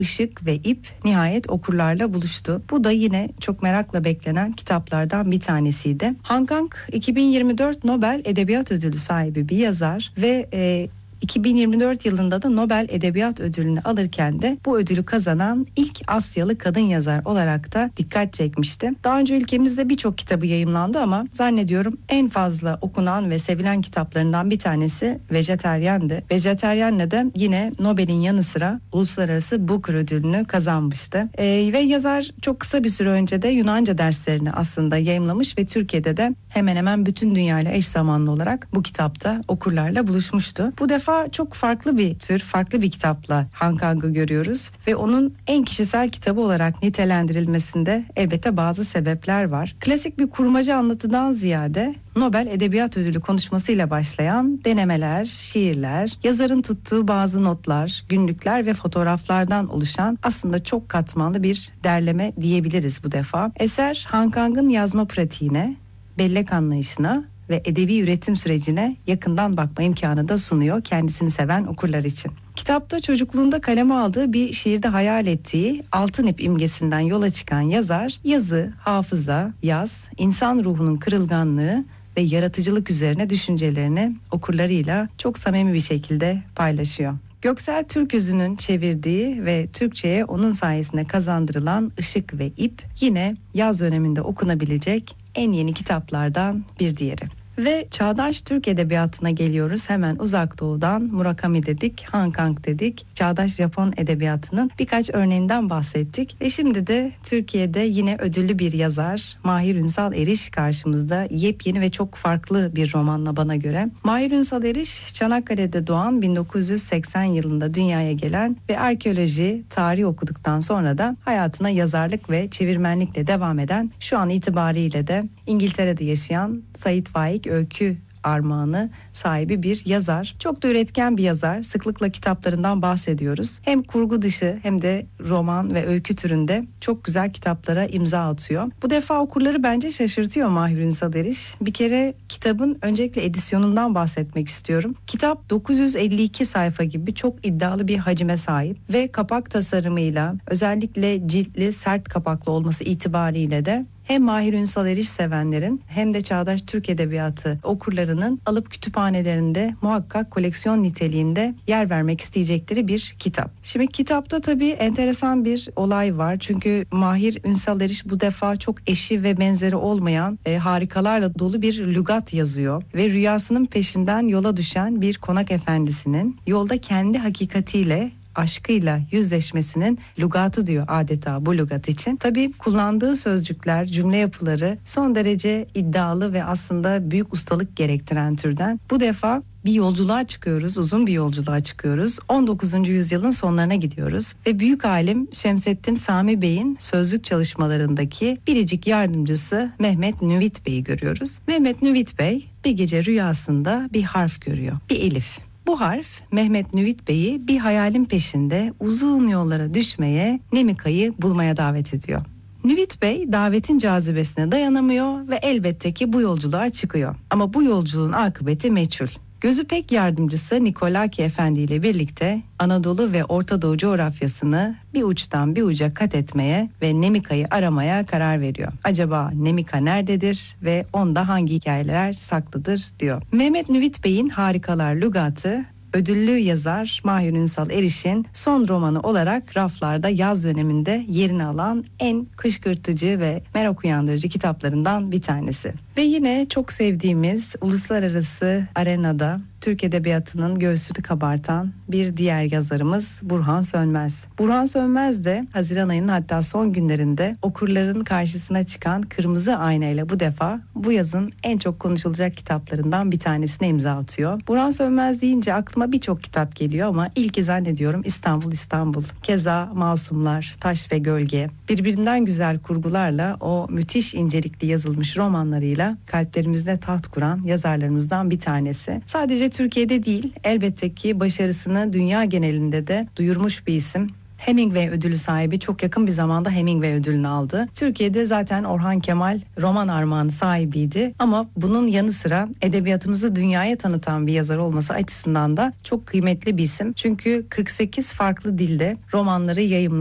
Işık ve İp nihayet okurlarla buluştu. Bu da yine çok merakla beklenen kitaplardan bir tanesiydi. Han Kang 2024 Nobel Edebiyat Ödülü sahibi bir yazar ve 2024 yılında da Nobel Edebiyat Ödülünü alırken de bu ödülü kazanan ilk Asyalı kadın yazar olarak da dikkat çekmişti. Daha önce ülkemizde birçok kitabı yayımlandı ama zannediyorum en fazla okunan ve sevilen kitaplarından bir tanesi Vejeteryan'dı. Vejeteryan'la da yine Nobel'in yanı sıra Uluslararası Booker Ödülünü kazanmıştı. Ve yazar çok kısa bir süre önce de Yunanca derslerini aslında yayımlamış ve Türkiye'de de hemen hemen bütün dünyayla eş zamanlı olarak bu kitapta okurlarla buluşmuştu. Bu defa çok farklı bir tür, farklı bir kitapla Han Kang'ı görüyoruz ve onun en kişisel kitabı olarak nitelendirilmesinde elbette bazı sebepler var. Klasik bir kurmaca anlatıdan ziyade Nobel Edebiyat Ödülü konuşmasıyla başlayan denemeler, şiirler, yazarın tuttuğu bazı notlar, günlükler ve fotoğraflardan oluşan aslında çok katmanlı bir derleme diyebiliriz bu defa. Eser Han Kang'ın yazma pratiğine, bellek anlayışına ve edebi üretim sürecine yakından bakma imkanı da sunuyor kendisini seven okurlar için. Kitapta çocukluğunda kaleme aldığı bir şiirde hayal ettiği altın ip imgesinden yola çıkan yazar, yazı, hafıza, yaz, insan ruhunun kırılganlığı ve yaratıcılık üzerine düşüncelerini okurlarıyla çok samimi bir şekilde paylaşıyor. Göksel Türküzü'nün çevirdiği ve Türkçe'ye onun sayesinde kazandırılan Işık ve İp yine yaz döneminde okunabilecek en yeni kitaplardan bir diğeri. Ve çağdaş Türk edebiyatına geliyoruz. Hemen Uzak Doğu'dan Murakami dedik, Han Kang dedik. Çağdaş Japon edebiyatının birkaç örneğinden bahsettik. Ve şimdi de Türkiye'de yine ödüllü bir yazar Mahir Ünsal Eriş karşımızda, yepyeni ve çok farklı bir romanla bana göre. Mahir Ünsal Eriş, Çanakkale'de doğan, 1980 yılında dünyaya gelen ve arkeoloji, tarih okuduktan sonra da hayatına yazarlık ve çevirmenlikle devam eden, şu an itibariyle de İngiltere'de yaşayan Sait Faik Öykü armağanı sahibi bir yazar. Çok da üretken bir yazar. Sıklıkla kitaplarından bahsediyoruz. Hem kurgu dışı hem de roman ve öykü türünde çok güzel kitaplara imza atıyor. Bu defa okurları bence şaşırtıyor Mahir Ünsal Eriş. Bir kere kitabın öncelikle edisyonundan bahsetmek istiyorum. Kitap 952 sayfa gibi çok iddialı bir hacime sahip ve kapak tasarımıyla, özellikle ciltli, sert kapaklı olması itibariyle de hem Mahir Ünsal Eriş sevenlerin hem de çağdaş Türk edebiyatı okurlarının alıp kütüphanelerinde muhakkak koleksiyon niteliğinde yer vermek isteyecekleri bir kitap. Şimdi kitapta tabii enteresan bir olay var. Çünkü Mahir Ünsal Eriş bu defa çok eşi ve benzeri olmayan harikalarla dolu bir lügat yazıyor. Ve rüyasının peşinden yola düşen bir konak efendisinin yolda kendi hakikatiyle, aşkıyla yüzleşmesinin lügatı diyor adeta bu lügat için. Tabii kullandığı sözcükler, cümle yapıları son derece iddialı ve aslında büyük ustalık gerektiren türden. Bu defa bir yolculuğa çıkıyoruz, uzun bir yolculuğa çıkıyoruz. 19. yüzyılın sonlarına gidiyoruz ve büyük alim Şemsettin Sami Bey'in sözlük çalışmalarındaki biricik yardımcısı Mehmet Nüvit Bey'i görüyoruz. Mehmet Nüvit Bey bir gece rüyasında bir harf görüyor, bir elif. Bu harf Mehmet Nüvit Bey'i bir hayalin peşinde uzun yollara düşmeye, Nemika'yı bulmaya davet ediyor. Nüvit Bey davetin cazibesine dayanamıyor ve elbette ki bu yolculuğa çıkıyor. Ama bu yolculuğun akıbeti meçhul. Gözü pek yardımcısı Nikolaki Efendi ile birlikte Anadolu ve Orta Doğu coğrafyasını bir uçtan bir uca kat etmeye ve Nemika'yı aramaya karar veriyor. Acaba Nemika nerededir ve onda hangi hikayeler saklıdır diyor. Mehmet Nüvit Bey'in Harikalar Lügatı, ödüllü yazar Mahir Ünsal Eriş'in son romanı olarak raflarda yaz döneminde yerini alan en kışkırtıcı ve merak uyandırıcı kitaplarından bir tanesi. Ve yine çok sevdiğimiz uluslararası arenada Türk edebiyatının göğsünü kabartan bir diğer yazarımız Burhan Sönmez. Burhan Sönmez de Haziran ayının hatta son günlerinde okurların karşısına çıkan Kırmızı Ayna ile bu defa bu yazın en çok konuşulacak kitaplarından bir tanesine imza atıyor. Burhan Sönmez deyince aklıma birçok kitap geliyor ama ilki zannediyorum İstanbul İstanbul. Keza Masumlar, Taş ve Gölge, birbirinden güzel kurgularla o müthiş incelikli yazılmış romanlarıyla kalplerimizde taht kuran yazarlarımızdan bir tanesi. Sadece Türkiye'de değil, elbette ki başarısını dünya genelinde de duyurmuş bir isim. Hemingway ödülü sahibi, çok yakın bir zamanda Hemingway ödülünü aldı. Türkiye'de zaten Orhan Kemal roman armağanı sahibiydi ama bunun yanı sıra edebiyatımızı dünyaya tanıtan bir yazar olması açısından da çok kıymetli bir isim. Çünkü 48 farklı dilde romanları yayımladı.